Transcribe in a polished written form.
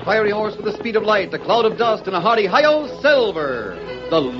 fiery horse with the speed of light, a cloud of dust, and a hearty hi-yo, Silver, the